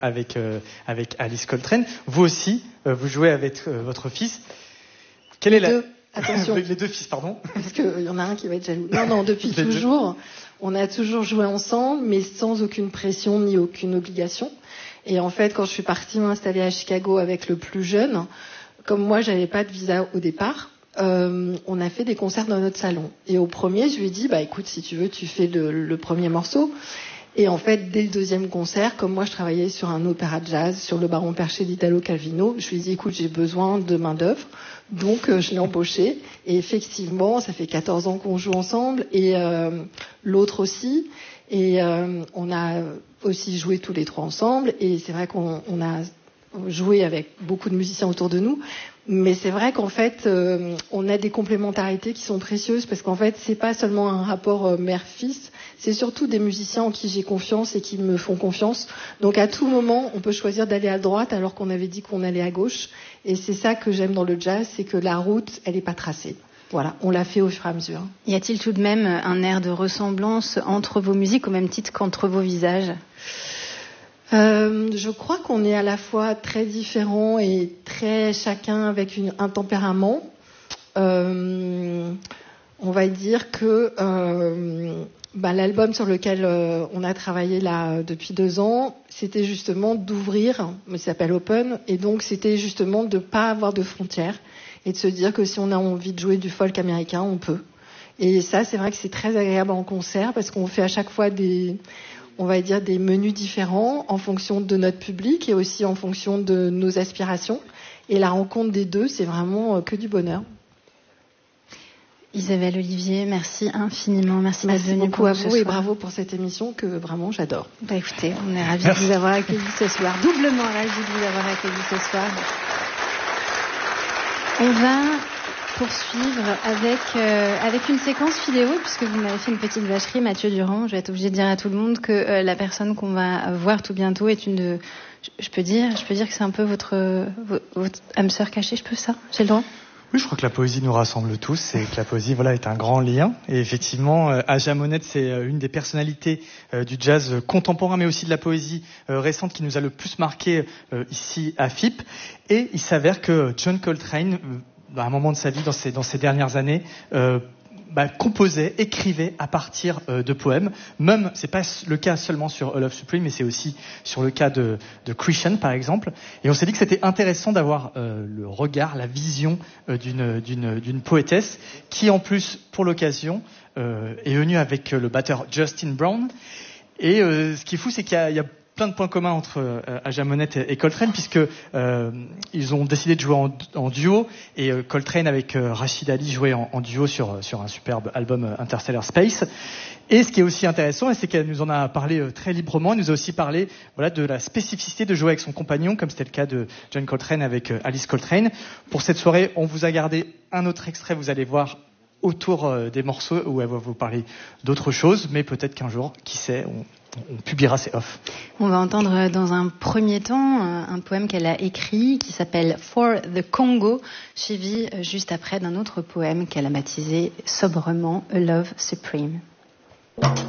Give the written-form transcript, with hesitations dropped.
avec Alice Coltrane. Vous aussi, vous jouez avec votre fils. Quelle est deux. Attention. Les deux fils, pardon. Parce qu'il y en a un qui va être jaloux. Non, depuis toujours. On a toujours joué ensemble, mais sans aucune pression ni aucune obligation. Et en fait, quand je suis partie m'installer à Chicago avec le plus jeune, comme moi, j'avais pas de visa au départ, on a fait des concerts dans notre salon. Et au premier, je lui ai dit, écoute, si tu veux, tu fais le premier morceau. Et en fait, dès le deuxième concert, comme moi, je travaillais sur un opéra de jazz, sur le Baron Perché d'Italo Calvino, je lui ai dit, écoute, j'ai besoin de main d'œuvre. Donc, je l'ai embauché. Et effectivement, ça fait 14 ans qu'on joue ensemble. Et l'autre aussi. Et on a aussi joué tous les trois ensemble. Et c'est vrai qu'on a joué avec beaucoup de musiciens autour de nous. Mais c'est vrai qu'en fait, on a des complémentarités qui sont précieuses. Parce qu'en fait, c'est pas seulement un rapport mère-fils. C'est surtout des musiciens en qui j'ai confiance et qui me font confiance. Donc à tout moment, on peut choisir d'aller à droite alors qu'on avait dit qu'on allait à gauche. Et c'est ça que j'aime dans le jazz, c'est que la route, elle n'est pas tracée. Voilà, on l'a fait au fur et à mesure. Y a-t-il tout de même un air de ressemblance entre vos musiques au même titre qu'entre vos visages ? Je crois qu'on est à la fois très différents et très chacun avec un tempérament. On va dire que l'album sur lequel on a travaillé là depuis 2 ans, c'était justement d'ouvrir, mais ça s'appelle Open, et donc c'était justement de pas avoir de frontières et de se dire que si on a envie de jouer du folk américain, on peut. Et ça, c'est vrai que c'est très agréable en concert parce qu'on fait à chaque fois des menus différents en fonction de notre public et aussi en fonction de nos aspirations. Et la rencontre des deux, c'est vraiment que du bonheur. Isabelle Olivier, merci infiniment. Merci d'être venue beaucoup à vous et bravo pour cette émission que vraiment j'adore. Écoutez, on est ravis de vous avoir accueillis ce soir, doublement ravis de vous avoir accueillis ce soir. On va poursuivre avec une séquence vidéo, puisque vous m'avez fait une petite vacherie, Mathieu Durand. Je vais être obligée de dire à tout le monde que la personne qu'on va voir tout bientôt est une de... Je peux dire que c'est un peu votre âme sœur cachée, je peux ça ? J'ai le droit ? Oui, je crois que la poésie nous rassemble tous et que la poésie, est un grand lien. Et effectivement, Aja Monette, c'est une des personnalités du jazz contemporain, mais aussi de la poésie récente qui nous a le plus marqué ici à FIP. Et il s'avère que John Coltrane, à un moment de sa vie, dans ces dernières années, composait, écrivait à partir de poèmes. Même, c'est pas le cas seulement sur A Love Supreme, mais c'est aussi sur le cas de Christian, par exemple. Et on s'est dit que c'était intéressant d'avoir le regard, la vision d'une poétesse qui, en plus, pour l'occasion, est venue avec le batteur Justin Brown. Et ce qui est fou, c'est qu'il y a plein de points communs entre Aja Monette et Coltrane, puisque ils ont décidé de jouer en duo, et Coltrane avec Rachid Ali jouait en duo sur un superbe album Interstellar Space. Et ce qui est aussi intéressant, c'est qu'elle nous en a parlé très librement. Elle nous a aussi parlé de la spécificité de jouer avec son compagnon, comme c'était le cas de John Coltrane avec Alice Coltrane. Pour cette soirée, on vous a gardé un autre extrait, vous allez voir, autour des morceaux où elle va vous parler d'autres choses, mais peut-être qu'un jour, qui sait, on publiera ses off. On va entendre dans un premier temps un poème qu'elle a écrit qui s'appelle For the Congo, suivi juste après d'un autre poème qu'elle a baptisé sobrement A Love Supreme.